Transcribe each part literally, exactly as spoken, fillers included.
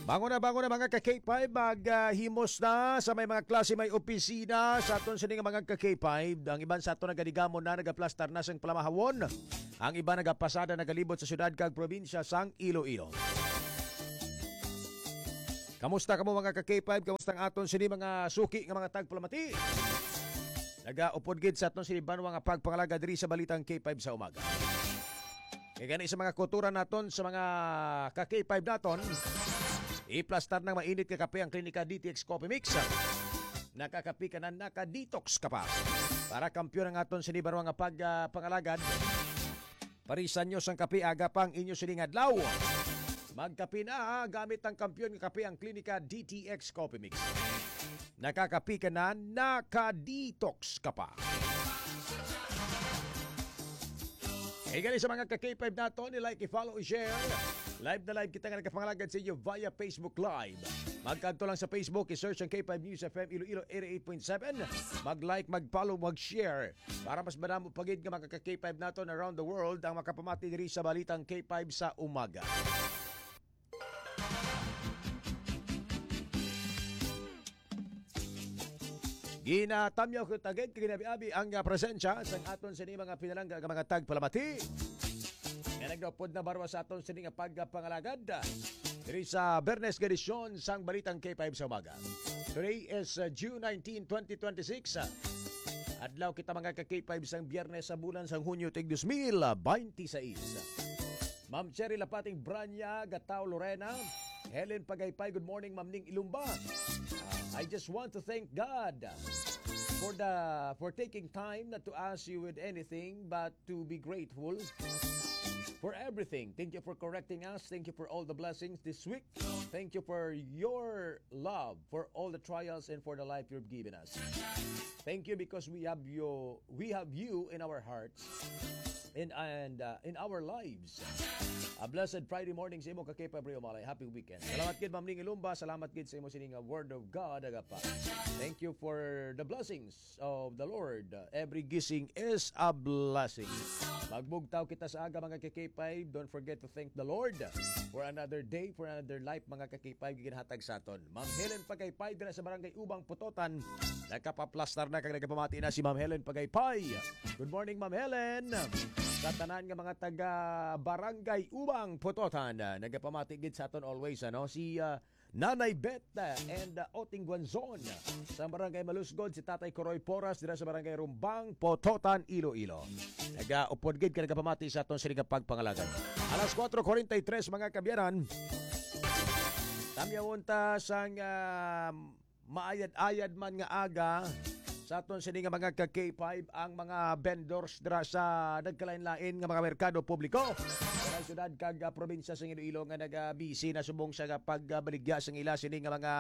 Bango na bango na mga ka-K five, maghimos uh, na sa may mga klase may opisina sa aton sa mga ka-K five. Ang iban sa aton nagadigamon na nagaplastar na sang palamahawon. Ang iba nagapasada nagalibot sa syudad kag probinsya sang Iloilo. Kamusta kamo mga ka-K five? Kamusta ang aton sini mga suki nga mga tagpalamati? Nagaupod gid sa aton sini banwa nga pagpangalaga diri sa balitang K five sa umaga. Kaya gani sa mga kultura naton sa mga ka-K five naton, i-plastar ng mainit ka kape ang klinika D T X Coffee Mix. Nakakapi ka na naka-detox ka pa. Para kampyon ang aton sinibarwa nga pagpangalagad. Parisan nyo sang kape aga pang inyo sining adlaw. Magkape na gamit ang kampyon nga kape ang klinika D T X Coffee Mix. Nakakapi ka na naka-detox ka pa. E gali sa mga ka-K five naton, i-like, i-follow, i-share. Live na live kita nga nagkapangalagad sa inyo via Facebook Live. Magkanto lang sa Facebook, i-search ang K five News F M Iloilo eighty-eight point seven. Mag-like, mag-follow, mag-share. Para mas madamo pagid nga mga ka-K five naton around the world ang makapamati diri sa balitang K five sa umaga. Ginatamyo ko tagid kaginabi-abi ang presensya sa aton sini mga pinalangga nga mga tagpalamati. Nga nagdapod na barwa sa aton sini nga pagpangalagad diri sa Bernes edisyon sang balitang K five sa umaga. Today is uh, June nineteenth, twenty twenty-six. Adlaw kita mga ka-K five sang Biyernes sa bulan sang Hunyo tig twenty twenty-six. Ma'am Cherry Lapating Branya, Gatao Lorena, Helen Pagaypay, good morning Ma'am Ning Ilumba. I just want to thank God for the for taking time not to ask you with anything but to be grateful for everything. Thank you for correcting us. Thank you for all the blessings this week. Thank you for your love, for all the trials and for the life you've given us. Thank you because we have you we have you in our hearts and and uh, in our lives. A blessed Friday morning sa imo ka-K five Rio Malay. Happy weekend. Salamat gid Ma'am Ning Ilumba. Salamat gid sa imo sining word of God agapa. Thank you for the blessings of the Lord. Every gising is a blessing. Magbugtaw kita sa aga mga ka-K five. Don't forget to thank the Lord for another day, for another life mga ka-K five ginhatag sa aton. Ma'am Helen Pagaypay dira sa barangay Ubang Putotan. Nakapaplastar na kag nagapamati na si Ma'am Helen Pagaypay. Good morning Ma'am Helen. Sa tanan nga mga taga Barangay Ubang Putotan, nagapamati gid sa aton always ano si uh, Nanay Bet and uh, Oting Guanzon sa Barangay Malusgod, si Tatay Coroy Poras dira sa Barangay Rumbang Putotan, Iloilo. Nagaupod gid ka nagapamati sa aton sila pagpangalagan. Alas four forty-three mga kabyanan. Tamyawon ta sang uh, maayad-ayad man nga aga sa aton sini nga mga ka-K five ang mga vendors dira sa nagkalain-lain nga mga merkado publiko sa syudad kag uh, probinsya sa Iloilo nga naga-busy na subong sa pagbaligya sa ila sini nga mga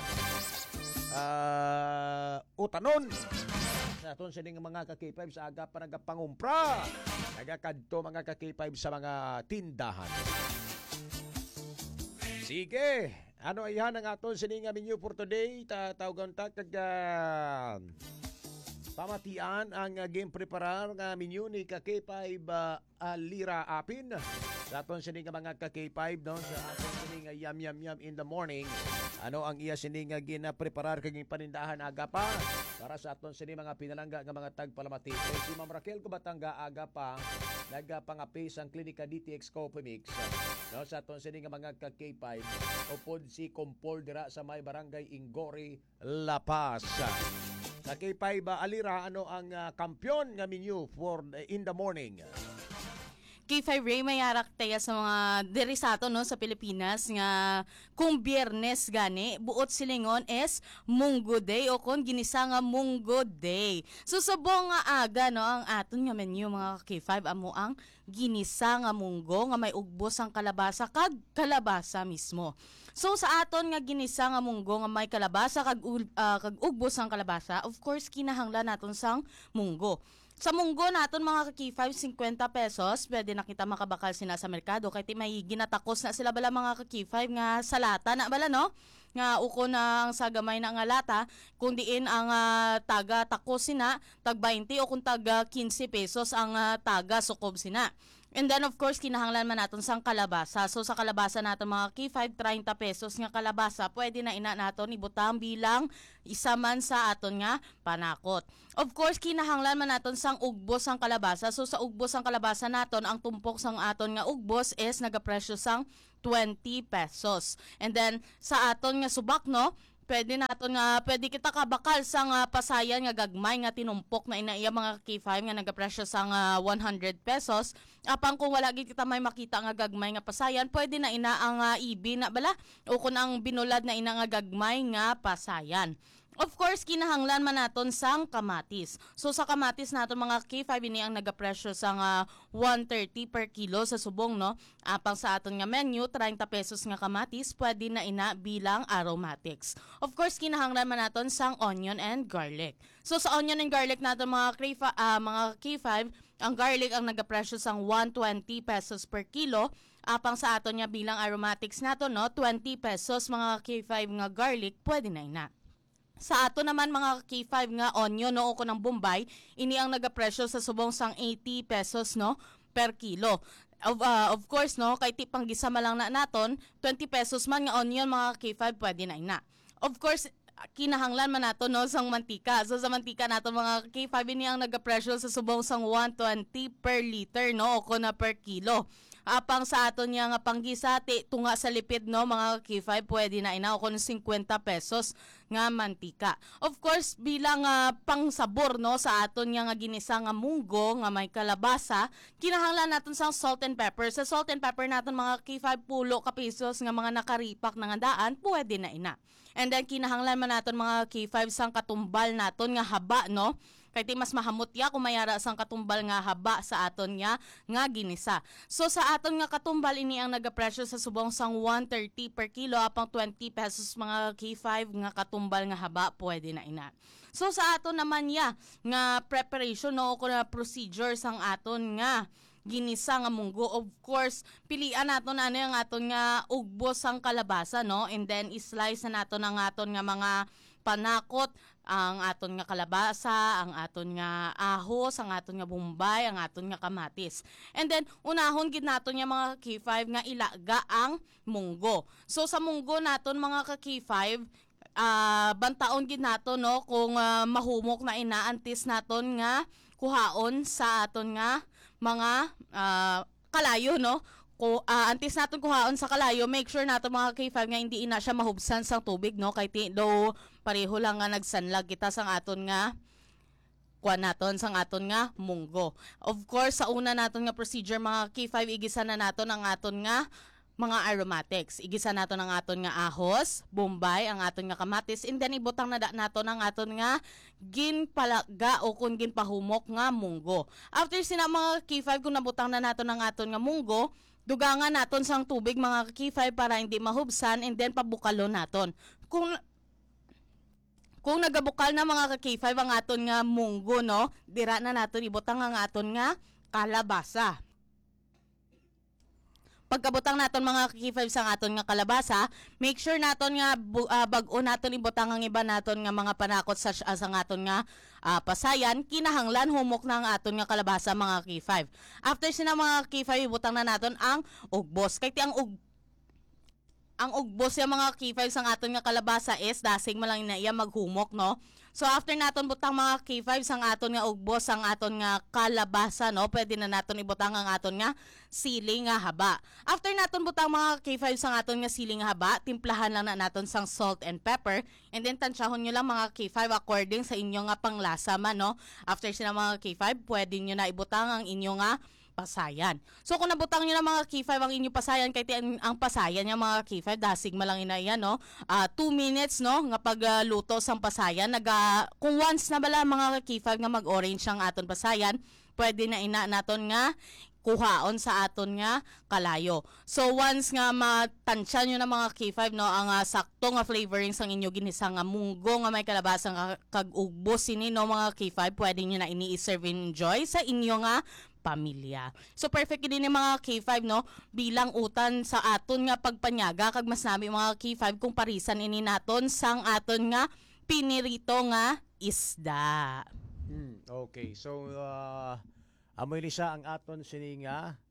uh, utanon sa aton sini nga mga ka-K five sa aga pa nagapangumpra nagakadto mga ka-K five sa mga tindahan. Sige, ano ayan ang aton sini nga menu for today? Tatawagan ta kag uh, pamatian ang uh, game preparar nga menu ni ka-K five uh, Alira Apin. Sa aton sini nga mga ka-K five no, sa aton sini nga yum yum yum in the morning. Ano ang iya sini nga gina-preparar kag panindahan aga pa para sa aton sini mga pinalangga nga mga tagpalamati. Si Ma'am Raquel Kubatanga aga pa nagapangapi sang klinika D T X Coffee Mix. No, sa aton sini nga mga ka-K five upod si Kompol dira sa may barangay Ingori, La Paz. Sa K five Alira, ano ang uh, kampyon nga menu for uh, in the morning? K five Ray mayarak tayo sa mga diri sa ato no sa Pilipinas nga kung Biyernes gani buot silingon is Munggo Day o kon ginisa nga Munggo Day. So subong nga aga no ang aton nga menu mga K five amo ang ginisa nga munggo nga may ugbos ang kalabasa kag kalabasa mismo. So sa aton nga ginisa nga munggo nga may kalabasa kag uh, kag ugbos ang kalabasa, of course kinahanglan naton sang munggo. Sa munggo naton mga ka-K five, fifty pesos, pwede na kita makabakal sina sa merkado kay ti may ginatakos na sila bala mga ka-K five nga sa lata na bala no? Nga uko na ang sagamay na nga lata, kung diin ang uh, taga takos sina, tag twenty o kung taga fifteen pesos ang uh, taga sukob sina. And then of course kinahanglan man naton sang kalabasa. So sa kalabasa naton mga K five, thirty pesos nga kalabasa, pwede na ina naton ibutang bilang isa man sa aton nga panakot. Of course kinahanglan man naton sang ugbos sang kalabasa. So sa ugbos sang kalabasa naton, ang tumpok sang aton nga ugbos is nagapresyo sang twenty pesos. And then sa aton nga subak no, pwede naton nga pwede kita kabakal sang uh, pasayan nga gagmay nga tinumpok na inaiya mga K five nga nagapresyo sang uh, one hundred pesos. Apang kung wala gid kita may makita nga gagmay nga pasayan, pwede na ina ang uh, ibi na bala o kun ang binulad na ina nga gagmay nga pasayan. Of course, kinahanglan man naton sang kamatis. So sa kamatis naton mga K five, ini ang nagapresyo sang uh, one thirty per kilo sa subong no. Apang sa aton nga menu, thirty pesos nga kamatis, pwede na ina bilang aromatics. Of course, kinahanglan man naton sang onion and garlic. So sa onion and garlic naton mga K five, uh, mga K five, ang garlic ang nagapresyo sang one twenty pesos per kilo. Apang sa aton nga bilang aromatics naton no, twenty pesos mga K five nga garlic, pwede na ina. Sa ato naman mga K five nga onion no o ng Bombay, ini ang nagapresyo sa subong sang eighty pesos no per kilo. Of, uh, of course no, kay tipang gisama lang na naton, twenty pesos man nga onion mga K five, pwede na ina. Of course, kinahanglan man nato no sang mantika. So sa mantika nato mga K five, ini ang nagapresyo sa subong sang one twenty per liter no o na per kilo. Apang sa aton niya nga panggisati tunga sa lipid no mga K five, pwede na ina o kung fifty pesos nga mantika. Of course bilang uh, pangsabor no sa aton niya nga ginisa nga munggo nga may kalabasa, kinahanglan naton sang salt and pepper. Sa salt and pepper naton mga K five, pulo ka pesos nga mga nakaripak na nga daan, pwede na ina. And then kinahanglan man naton mga K five sang katumbal naton nga haba no. Kay ti mas mahamot ya kung mayara sang katumbal nga haba sa aton nga nga ginisa. So sa aton nga katumbal, ini ang nagapresyo sa subong sang one thirty per kilo, apang twenty pesos mga K five nga katumbal nga haba, pwede na ina. So sa aton naman ya nga preparation no o na procedure sang aton nga ginisa nga munggo, of course pilian naton ano yung aton nga ugbos sang kalabasa no, and then islice na naton ang aton nga mga panakot, ang aton nga kalabasa, ang aton nga ahos, ang aton nga bombay, ang aton nga kamatis. And then unahon gid naton nga mga K five nga ilaga ang munggo. So sa munggo naton mga ka K five, uh, bantaon gid naton no kung uh, mahumok na inaantis naton nga kuhaon sa aton nga mga uh, kalayo no. Ko uh, antes naton kuhaon sa kalayo, make sure naton mga K five nga hindi ina siya mahubsan sang tubig no, kay ti do pareho lang nga nagsanlag kita sang aton nga kuan naton sang aton nga munggo. Of course sa una naton nga procedure mga K five, igisa na naton ang aton nga mga aromatics. Igisa naton ang aton nga ahos, bombay, ang aton nga kamatis, and then ibutang na naton ang aton nga ginpalaga o kung ginpahumok nga munggo. After sina mga K five, kung nabutang na naton ang aton nga munggo, dugangan naton sang tubig mga K five para hindi mahubsan, and then pabukalo naton. Kung kung nagabukal na mga K five ang aton nga munggo no, dira na naton ibutang ang aton nga kalabasa. Pagkabutang naton mga K five sang aton nga kalabasa, make sure naton nga uh, bag-o naton ibutang ang iba naton nga mga panakot sa uh, sang aton nga uh, pasayan, kinahanglan humok na ang aton nga kalabasa mga K five. After sina mga K five, ibutang na naton ang ugbos. Kay ti ang ug ang ugbos yung mga K five sang aton nga kalabasa is dasing malang na iya maghumok no. So after naton butang mga K five sang aton nga ugbos, sang aton nga kalabasa no, pwede na naton ibutang ang aton nga sili nga haba. After naton butang mga K five sang aton nga sili nga haba, timplahan lang na naton sang salt and pepper, and then tansyahon nyo lang mga K five according sa inyo nga panglasa man no. After sina mga K five, pwede nyo na ibutang ang inyo nga pasayan. So kung nabutang nyo na mga K five ang inyong pasayan, kay ang, ang pasayan niya mga K five, dasig malang ina yan no, uh, two minutes no nga pagluto uh, sang pasayan. Naga, kung once na bala mga K five nga mag-orange ang aton pasayan, pwede na ina naton nga kuhaon sa aton nga kalayo. So once nga matansya nyo na mga K five no ang uh, sakto nga flavoring sang inyo ginisa nga munggo nga may kalabasa nga kag-ugbos ini no mga K five, pwede nyo na ini-serve and enjoy sa inyo nga pamilya. So perfect din ni mga K five no bilang utan sa aton nga pagpanyaga, kag mas nabi mga K five kung parisan ini naton sang aton nga pinirito nga isda. Hmm, okay. So uh, amoy ni siya ang aton sini nga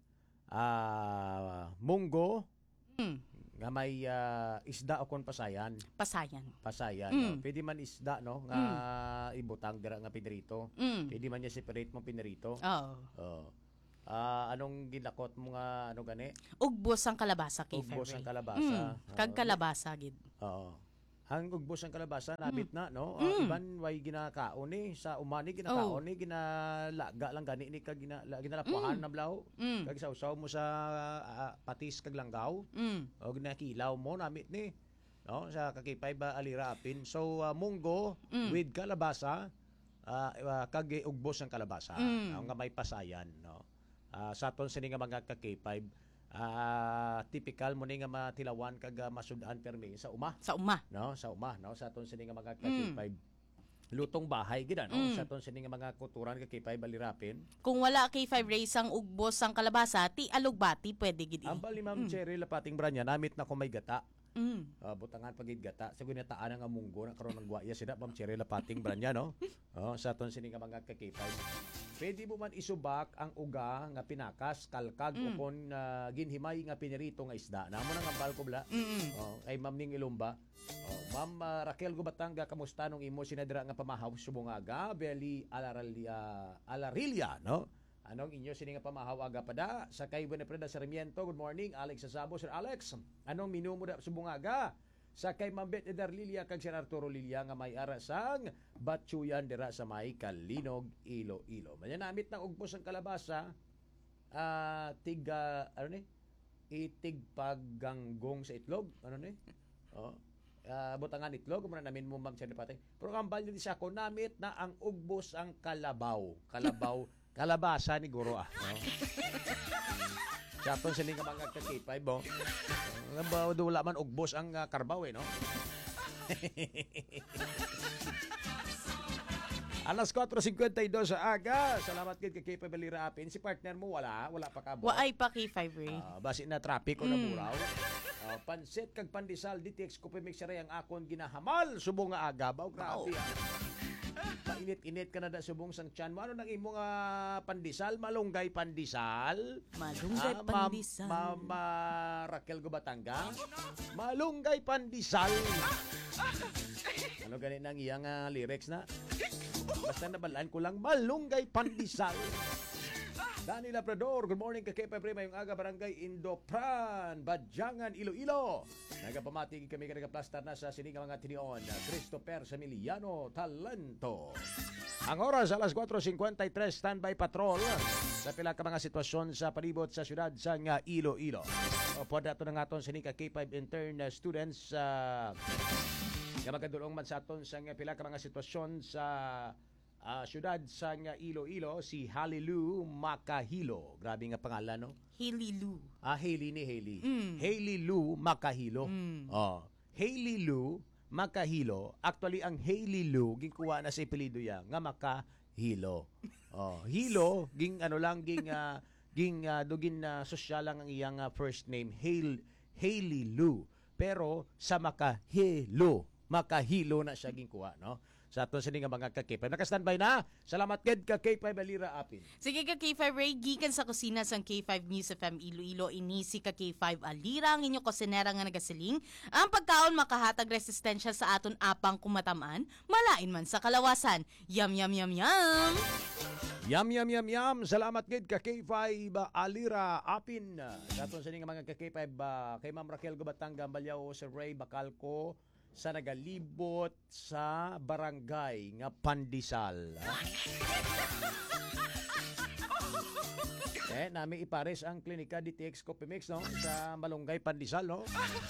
ah, munggo Mm. nga may ah, isda o kon pasayan. Pasayan. Pasayan. Mm. No? Pwede man isda no nga ibutang dira nga pinirito. Mm. Pwede man niya separate mo pinirito. Oo. Oh. Ah, anong ginakot mo nga ano gani? Ugbos ang kalabasa kay Ugbos ang February. kalabasa. Mm. Kag Oo. kalabasa gid. Oo. Ang ugbos ang kalabasa nabit na no. Ah, Mm. iban way ginakaon ni sa umani Oh. ginakaon ni ginalaga lang gani ni kag gina, ginalapuhan na blaw. Mm. Kag sausaw mo sa ah, patis kag langgaw. Mm. O ginakilaw mo namit ni no sa kakipay ba alira apin. So ah, munggo Mm. with kalabasa ah, ah, kag ugbos ang kalabasa. Mm. Ang nga may pasayan no. Ah, sa aton sini nga mga kakipay ah typical mo ni nga matilawan kag ah, masudan permi sa uma Sa uma. no sa uma no sa aton sini nga mga kakipay lutong bahay gid no Mm. sa aton sini nga mga kuturan kakipay balirapin Kung wala kay five rays ang ugbos ang kalabasa, ti alugbati pwede gid. ambal ni Ma'am Cherry lapating branya namit na ko may gata. Mm. Uh, butangan pagid gata. Siguro nataan nga munggo na karon ng guaya sila Ma'am Cherry lapating branya no. Oh, sa aton sini nga mga kakipay. Pwede mo man isubak ang uga nga pinakas, kalkag Mm. o kon uh, ginhimay nga pinirito nga isda. Namo na nga ambal ko bla. Mm. Oh, ay Ma'am Ning Ilumba. Oh, Ma'am uh, Raquel Gubatanga, kamusta nung imo sinadira nga pamahaw subungaga, Beli Alaralia Alarilia, no? Anong inyo sini nga pamahaw aga pada sa kay Buenapreda Sarmiento. Good morning, Alex Sasabo, Sir Alex. Anong minu mo da subungaga? Sa kay Mambet Eder Lilia kag Sir Arturo Lilia nga may ara sang Batsuyan dira sa may Kalinog, Iloilo. Manya namit ng ugbos ang kalabasa, ah tiga ano ni? Itig pagganggong sa itlog, ano ni? Oh. Uh, butangan itlog, muna namin mo Ma'am Cherry Patay. Pero ang balyo di sa ako, namit na ang ugbos ang kalabaw. Kalabaw, kalabasa ni Guro ah. No? Sa aton sila nga mga kakipay mo. Uh, ba, wala man ugbos ang uh, karbaw eh, no? Alas four fifty-two sa aga. Salamat kid kay Kay Balira Apin. Si partner mo wala, wala pa ka bo. Waay pa kay five ray. Ah, basi na traffic o na buraw. Ah, pansit kag pandesal D T X ko mix ray ang akon ginahamal subong nga aga baw grabe. ah. Painit-init ka na da subong sang tiyan mo. Ano nang imo nga pandesal? Malunggay pandesal? Malunggay Ah, pandesal. Ma'am Ma'am, ah, Raquel Gubatanga. Malunggay pandesal. Ano ganit nang iyang ah, lyrics na? Basta nabalaan ko lang malunggay pandesal. Dani Labrador, good morning kay Kepa Prima yung aga barangay Indopran, Badyangan, Iloilo. Nagapamati kami ka nagaplastar na sa sininga mga tinion, Christopher Samiliano Talento. Ang oras alas four fifty-three, standby patrol sa pila ka mga sitwasyon sa palibot sa syudad sa nga Iloilo. O po dato na nga aton sininga K five intern students sa nga magkadulong man sa aton sa nga pila ka mga sitwasyon sa Uh, syudad sa nga Iloilo, si Halilu Makahilo. Grabe nga pangalan, no? Haley Lou. Ah, Hailey ni Hailey. Mm. Hailey Lu Makahilo. Mm. Oh. Hailey Lu Makahilo. Actually, ang Hailey Lu, gikuha na sa apelido ya, nga Makahilo. Oh, Hilo, ging ano lang, ging, uh, ging uh, dugin na uh, sosyal lang ang iyang uh, first name, Hail, Hailey Lu. Pero sa Makahilo, Makahilo na siya ginkuha, no? Sa aton sini nga mga ka-K five. Naka-standby na. Salamat kid ka K five Balira Apin. Sige ka K five Ray, gikan sa kusina sang K five News F M Iloilo, inisi ka K five Alira, ang inyo kusinera nga nagasiling. Ang pagkaon makahatag resistensya sa aton apang kumatamaan, malain man sa kalawasan. Yum, yum, yum, yum! Yam, yam, yam, yam. Salamat kid ka K five Alira Apin. Sa aton sini nga mga ka-K five, uh, kay Ma'am Raquel Gubatanga, Balyaw, Sir Ray Bacalco, sa nagalibot sa barangay nga Pandesal. Eh, nami ipares ang klinika D T X Copimix, no? Sa Malunggay Pandesal, no?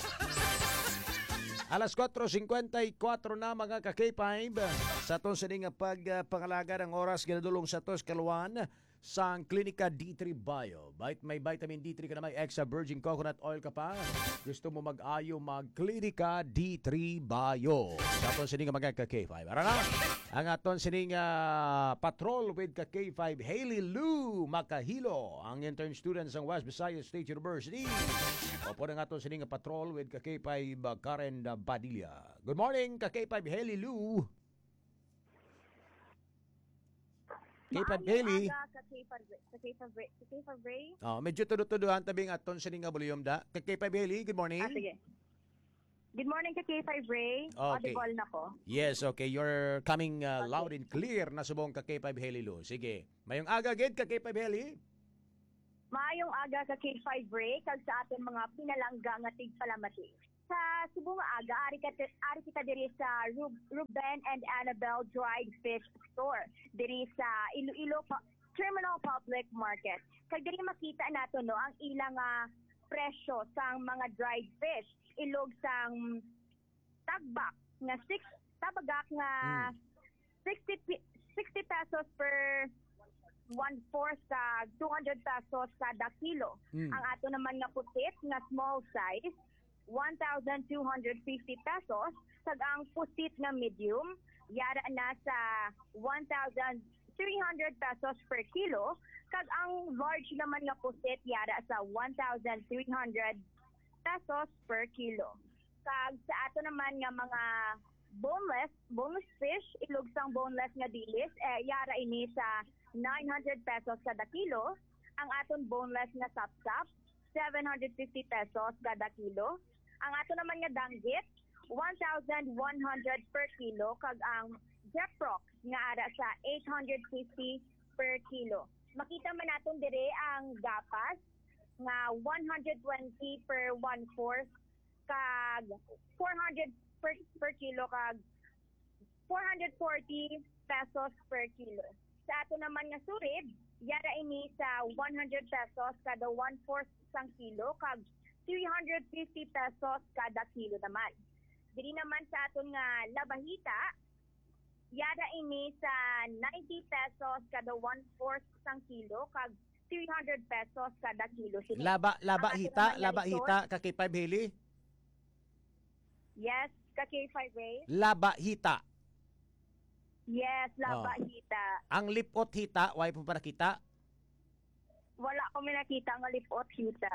Alas four fifty-four na mga ka-K five. Sa to sa nga pagpangalaga ng oras, ginadulong sa tos kaluan sa klinika D three Bio. Bait, may vitamin D three ka na, may extra virgin coconut oil ka pa. Gusto mo mag-ayo, mag-klinika D three Bio. Sa aton sining mga ka-K five. Ara na, ang aton sining uh, patrol with ka-K five, Hailey Lou Makahilo, ang intern student sa West Visayas State University. Opo na aton sining patrol with ka-K five, uh, Karen Badilla. Good morning, ka-K five, Hailey Lou. K five Maayong Haley. aga sa K five Ray. Sa K five Ray. Sa K five Ray. Oh, medyo tudo-tuduhan tabing aton sa nga volume da. Kay K five Haley, good morning. Ah, sige. Good morning ka K five Ray. Okay. Audible na ko. Yes, okay. You're coming uh, Okay. loud and clear na subong ka K five Haley lo. Sige. Mayong aga gid ka K five Haley. Maayong aga ka K five Ray kag sa aton mga pinalangga nga tigpalamati. Sa subong nga aga ari ka ari kita diri sa Rub- Ruben and Annabelle Dried Fish Store diri sa Iloilo Pa- Terminal Public Market. Kag diri makita nato no ang ilang nga presyo sang mga dried fish ilog sang tagbak nga six tabagak nga Mm. sixty pi- sixty pesos per one fourth sa two hundred pesos kada kilo. Mm. Ang ato naman nga pusit nga small size one thousand two hundred fifty pesos kag ang pusit nga medium yara na sa one thousand three hundred pesos per kilo kag ang large naman nga pusit yara sa one thousand three hundred pesos per kilo. Kag sa ato naman nga mga boneless, boneless fish, ilog sang boneless nga dilis, eh, yara ini sa nine hundred pesos kada kilo. Ang aton boneless nga sapsap, seven hundred fifty pesos kada kilo. Ang ato naman nga danggit, one thousand one hundred per kilo. Kag ang Jeprox nga ara sa eight hundred fifty per kilo. Makita man naton dire ang gapas nga one hundred twenty per one fourth kag four hundred per, per kilo kag four hundred forty pesos per kilo. Sa ato naman nga surid, yara ini sa one hundred pesos kada one fourth sang kilo kag three hundred fifty pesos kada kilo naman. Diri naman sa aton nga labahita, yara ini sa ninety pesos kada one fourth sang kilo kag three hundred pesos kada kilo. Sini. Laba laba Ang ato hita, naman nga laba lisod, hita ka K five Haley. Yes, ka K five Ray. Laba hita. Yes, Oh. laba hita. Ang lipot hita, way po para kita. Wala ko may nakita nga lipot hita.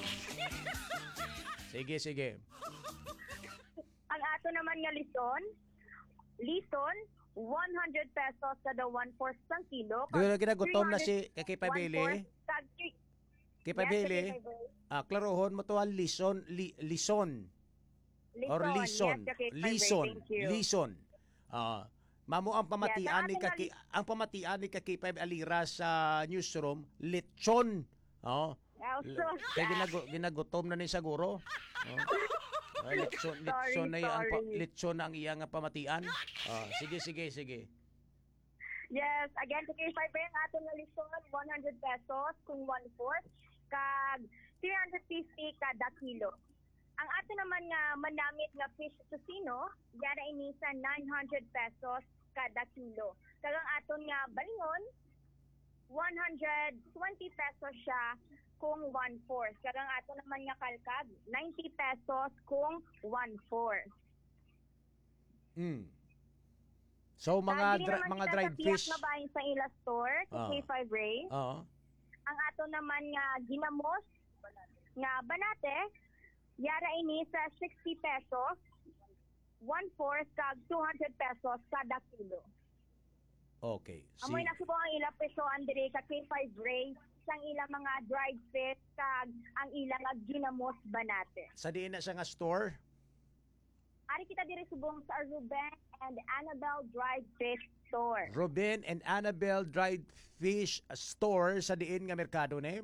Sige, sige. Ang ato naman nga lison, lison, one hundred pesos kada one fourth sang kilo. Gano'n ginagutom na si ka K five Haley. Kag three- K five Yes, Haley. ka K five Ray. Ah, klarohon mo to ang lison, li, lison. Or lison. Yes, ka K five Ray. Lison. Thank you. Lison. Ah, mamo ang pamatian Yes, ni ang ka ating Ki- ang pamatian ni ka K five Alira sa newsroom, lechon. Oh. Also, Kaya ginagu- ginagutom na ni siguro. Oh. Ah, lechon, Sorry, lechon na yung ang pa- sorry. lechon na ang iyang nga pamatian. Ah, sige, sige, sige. yes, again, sa K five Ray, ang ato nga lison, one hundred pesos kung one fourth. Kag three hundred fifty kada kilo. Ang ato naman nga manamit nga fish tocino, yara ini sa nine hundred pesos kada kilo. Kag ang aton nga balingon, one hundred twenty pesos siya kung one fourth. Kag ang ato naman nga kalkag, ninety pesos kung one fourth. Mm. So mga dri- mga dried fish. Nga bahin sa ila store, sa Ah. K five Ray. Oo. Ang ato naman nga ginamos nga banate, yara ini sa sixty pesos, one fourth kag two hundred pesos kada kilo. Okay. Si Amoy na subo ang ila peso andre ka K five Ray sang ila mga dried fish kag ang ila nga ginamos banate. sa diin na siya nga store. Ari kita diri subong sa Ruben and Annabelle Dried Fish Store. Ruben and Annabelle Dried Fish Store sa diin nga merkado ni.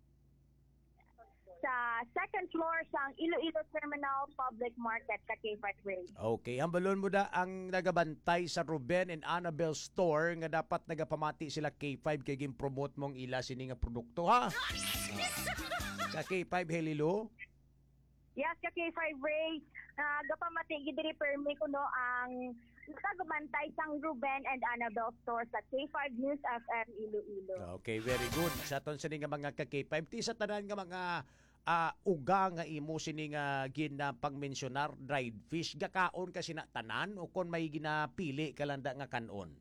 Sa second floor sang Iloilo Terminal Public Market sa K five Ray. Okay, hambalon mo da ang nagabantay sa Ruben and Annabelle Store nga dapat nagapamati sila K five kay gin-promote mong ila sini nga produkto ha. Ah. Sa K five Helilo. Yes, ka K five Ray, uh, gapamati gidiri permi ko no ang nakagumantay sang Ruben and Annabelle store sa K five News F M Iloilo. Okay, very good. Sa ton sini nga mga ka K five ti sa tanan nga mga ah, uga nga imo sini nga ginapangmensionar dried fish gakaon kasi na tanan o kon may ginapili kalanda nga kanon.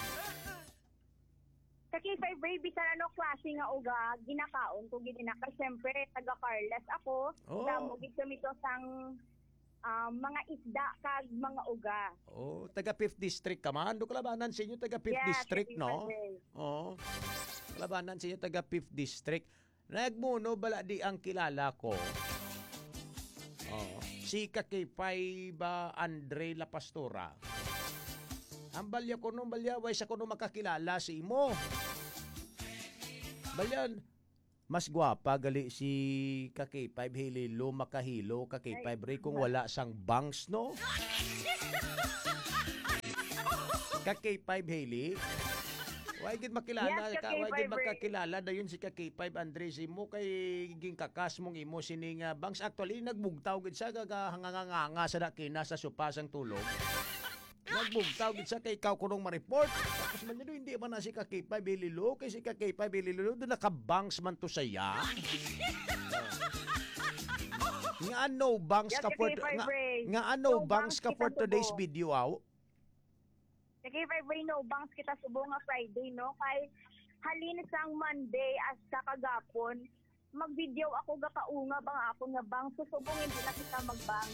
Sa K five Ray, bisan ano klase nga uga, ginakaon ko gidina. Kasi syempre, taga Carles ako. Oh. Damo gid kami to sang um, mga isda kag mga uga. Oh, taga fifth District ka man. Do kalabanan sa inyo taga fifth Yes, District, K five no? Ray. Oo. Kalabanan sa inyo taga fifth District. Nagmuno bala di ang kilala ko. Oh, si Kakipay ba Andre La Pastora. Ang balya ko nung balya, way sa ko nung makakilala si imo. Balyan, mas gwapa gali si Kakipay Hililo makahilo Kakipay Ray kung wala sang bangs, no? Kakipay Hili. Way gid makilala Yes, ka, K way five gid makakilala dayon si Kakipay Andres imo kay ging kakas mong imo sining uh, bangs actually nagbugtaw gid sa gagahanganganga sa dakina sa supasang tulog. Nagbugtaw gid sa kay ikaw kunong ma-report. Tapos man yun, hindi man na si Kakipay Bililo kay si Kakipay Bililo do naka-bangs man to saya. Nga ano bangs Yes, ka for K five nga, Ray. nga ano No bangs bangs ka for kita today's subo. video aw? Sa K five Ray, no bangs kita subo nga Friday, no? Kay halin sang Monday as sa kagapon, mag-video ako ga kaunga bang ako nga bang susubong hindi na kita magbang.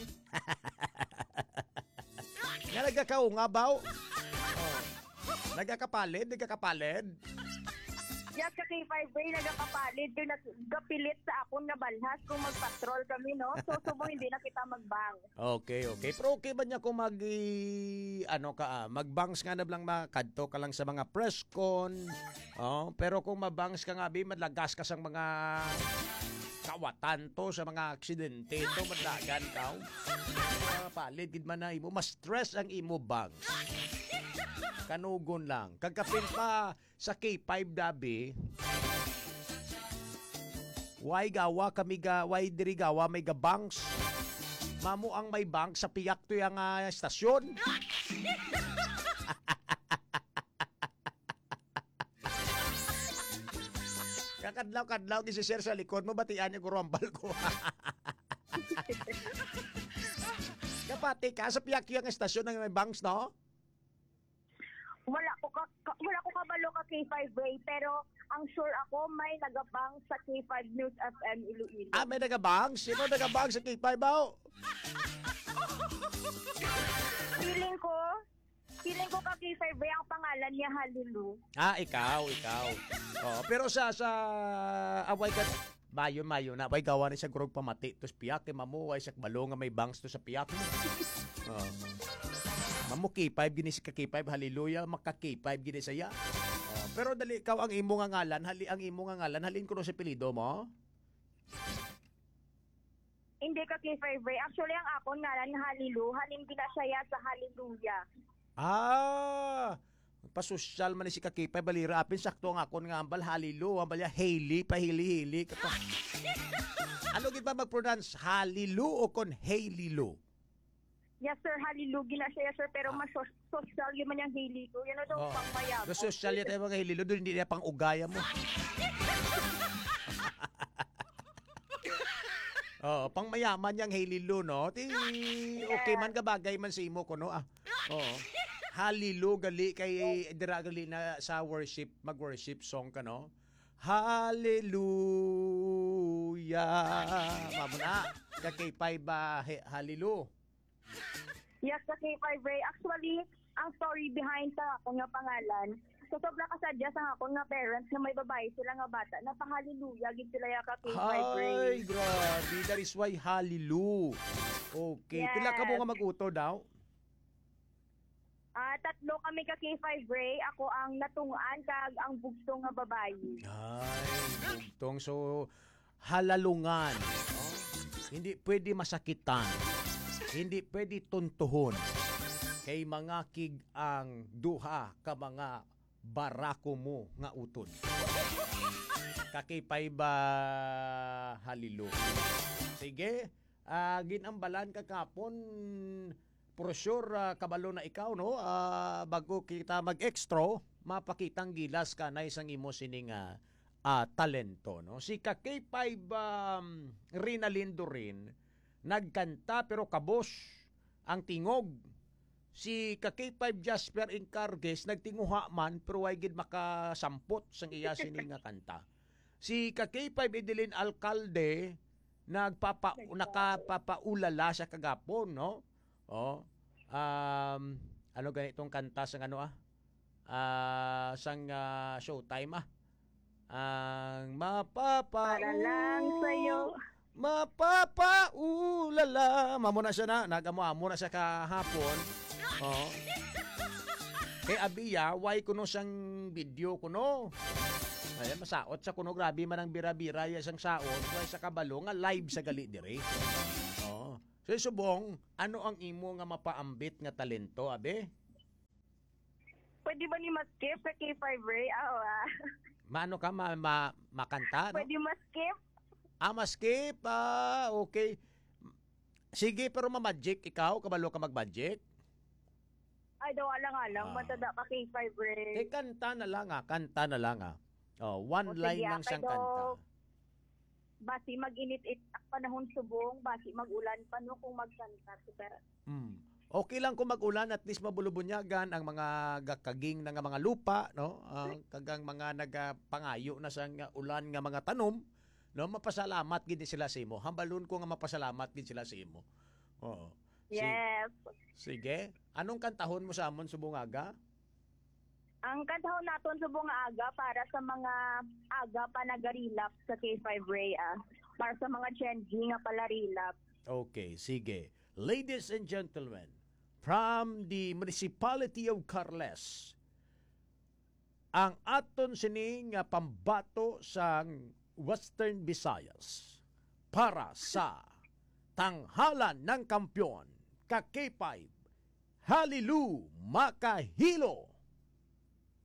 Nga nagkakaw nga baw? Oh. Nagkakapalid, nagkakapalid. Yes, sa K five Ray, nagakapalit yung nagapilit sa akon nga balhas kung magpatrol kami, no? Susubong hindi na kita magbang. Okay, okay. Pero okay ba niya kung mag i- ano ka ah, magbangs nga na lang makadto ka lang sa mga press con. Oh, pero kung mabangs ka nga bi madlagas ka sa mga kawatan to sa mga aksidente to madlagan ka. Uh, palit gid man na imo mas stress ang imo bangs. Kanugon lang. Kagkapin pa sa K five dabi. Why gawa kami ga why diri gawa may gabangs. Mamo ang may bank sa piyak to yung uh, estasyon. Kakadlaw-kadlaw di si Sir sa likod mo batian niya gurambal ko. Kapati ka sa piyak yung estasyon ng may banks, no? Wala ko ka, ka- wala ko kabalo ka K five Ray, pero ang sure ako may nagabang sa K five News F M Iloilo. Ah, may nagabangs? Sino nagabangs sa K five ba? Feeling ko, feeling ko ka K five Ray ang pangalan niya Halilu. Ah, ikaw, ikaw. Oh, pero sa sa away ka mayo mayo na way gawa ni sa grog pamati tos piyak kay mamuway sa balo nga may bangs to sa piyak mo. Oh. Mamu K five gini si K five hallelujah maka K five gini saya. Oh, pero dali ikaw ang imo nga ngalan, hali ang imo nga ngalan, halin ko no sa apelyido mo. Hindi ka K five Ray. Actually, ang akon ngalan Halilu, halin ginasaya sa Hallelujah. Ah, pasosyal man ni si K five balira apin sakto nga akon nga ambal halilu, ambal ya Hailey pa hili-hili kato. Ano gid ba mag-pronounce halilu o kon Haililu? Yes, sir, Halilu ginasaya, sir, pero mas sos- social yun man yung Hailey ko. Yan o daw Oh. pang mayabang. Do social yata mga Haililu doon hindi na pang ugaya mo. Oo, pang mayaman yang Haililu, no? Ti okay man ka bagay man sa imo ko, no? Ah. Oo. Halilu gali kay dira gali na sa worship, mag-worship song ka, no? Hallelujah. Mamo na. Kakay pay ba he- halilu? Yes, sa K five Ray. Actually, ang story behind sa akong nga pangalan, so sobra kasadya sa akong nga parents na may babae sila nga bata, napahaliluya, gid sila ya ka K five Ay, Ray. grabe. That is why halilu. Okay. Yes. Pila ka mo nga mag-uto daw? Ah, tatlo kami ka K five Ray. Ako ang natungaan kag ang bugtong nga babae. Ay, bugtong. So, halalungan. Oh? Hindi pwede masakitan. Hindi pwede tuntuhon. Kay mga kig ang duha ka mga barako mo nga utod. Kakipay ba halilu? Sige, uh, ginambalan ka kapon. For sure, uh, kabalo na ikaw, no? Uh, bago kita mag-extra, mapakitang gilas ka na isang imo sining uh, uh, talento, no? Si Kakipay ba um, Rinalindo rin, nagkanta pero kabos ang tingog. Si K five Jasper Incarges nagtinguha man pero way gid makasampot sang iya sini nga kanta. Si K five Edeline Alcalde nagpapa nakapapaulala siya kagapon, no? Oh. Um ano ganitong kanta sa ano ah? Ah, sang ah, Showtime ah. Ang mapapa Para lang sa'yo. mapapaulala. Mamo na siya na, nagamo-amo na siya kahapon. Oh. Kay abiya, why kuno siyang video kuno? Ay, masaot sa kuno, grabe man ang bira-bira ya siyang saot, why sa kabalo nga live sa gali dire. Oh. So subong, ano ang imo nga mapaambit nga talento, abe? Pwede ba ni ma-skip sa K five Ray? Ah, ah. Maano ka ma, ma makanta, no? Pwede ma-skip? Ah, maskip. Ah, okay. Sige, pero ma-magic ikaw, kabalo ka mag-magic. Ay, daw alang alang. Ah. Matada ka K five Ray. Eh, kanta na lang ah, kanta na lang ah. Oh, one O, sige, line lang ah, siyang pero- kanta. Basi mag-init-it ang panahon subong. Basi mag-ulan pa no kung magkanta. Super. Mm. Okay lang kung mag-ulan, at least mabulubunyagan ang mga gakaging na nga mga lupa, no? Ang kagang mga nagapangayo na sa nga ulan nga mga tanom, no? Mapasalamat gid sila sa imo. Hambalon ko nga mapasalamat gid sila sa imo. Oo. Si- Yes. Sige. Anong kantahon mo sa amon subungaga? Ang kantahon naton subong nga aga para sa mga aga pa nagarilap sa K five Ray. Ah. Para sa mga Gen Z nga pala rilap. Okay, sige. Ladies and gentlemen, from the municipality of Carles, ang aton sini nga pambato sa Western Visayas para sa tanghalan ng kampyon ka K five, Halilu Makahilo.